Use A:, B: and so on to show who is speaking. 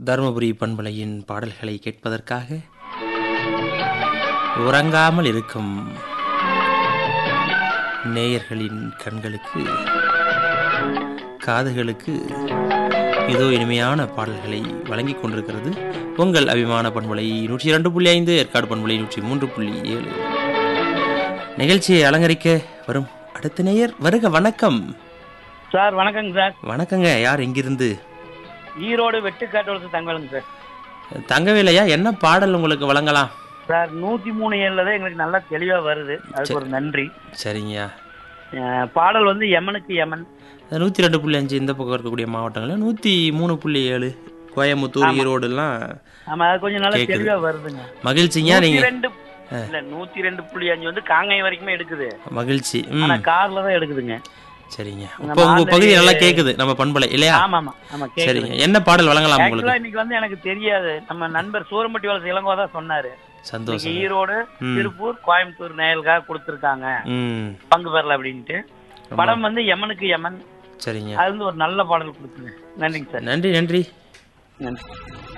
A: தருமபுரி பண்பலையின் பாடல்களை கேட்பதற்காக உறங்காமல் இருக்கும் நேயர்களின் கண்களுக்கு காதுகளுக்கு இதோ இனிமையான பாடல்களை வழங்கிக் கொண்டிருக்கிறது உங்கள் அபிமான பண்பலை 102.5 ஏற்காடு பண்பலை 103.7 நிகழ்ச்சியை அலங்கரிக்க வரும் அடுத்த நேயர் வருக. வணக்கம்
B: சார். வணக்கங்க சார்.
A: வணக்கங்க. யார் எங்கிருந்து?
B: ஈரோடு வெட்டுக்காட்டு தங்கவேலுங்க சார்.
A: தங்கவேலையா, என்ன பாடல் உங்களுக்கு வழங்கலாம்
B: சார்? 103.7 தான் எங்களுக்கு நல்லா தெளிவா வருது, அதுக்கு ஒரு நன்றி.
A: சரிங்கய்யா.
B: பாடல் வந்து யமனுக்கு யமன்
A: 102.5 இந்த பக்கம் இருக்கக்கூடிய மாவட்டங்கள் 103.7 கோயம்புத்தூர் ஈரோடுலாம்.
B: ஆமா, அது கொஞ்சம் நல்லா தெளிவா வருதுங்க.
A: மகிழ்ச்சிங்க. நீங்க
B: 102.5 வந்து காங்கை வரைக்குமே எடுக்குது.
A: மகிழ்ச்சி.
B: கார்ல தான் எடுக்குதுங்க.
A: சரிங்க. இப்போ உங்க பகுதி நல்லா கேக்குது நம்ம பண்பலை இல்லையா?
B: ஆமா ஆமா.
A: சரிங்க. என்ன பாடல் வழங்கலாம் உங்களுக்கு?
B: இன்னைக்கு வந்து எனக்கு தெரியாது, நம்ம நண்பர் சூரமட்டி வளச இளங்கோ தான் சொன்னாரு.
A: சந்தோஷம்.
B: ஈரோடு, திருப்பூர், கோயம்புத்தூர் நேயலுக்காக கொடுத்துருக்காங்க பங்கு பெறல அப்படின்ட்டு. படம் வந்து யமனுக்கு யமன்.
A: சரிங்க.
B: அது வந்து ஒரு நல்ல பாடல் கொடுத்துங்க. நன்றிங்க சார்.
A: நன்றி.
B: நன்றி.